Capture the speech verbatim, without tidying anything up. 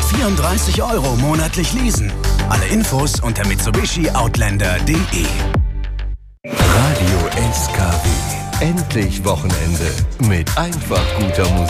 vierunddreißig Euro monatlich leasen. Alle Infos unter Mitsubishi Outlander punkt de. Radio S K W. Endlich Wochenende mit einfach guter Musik.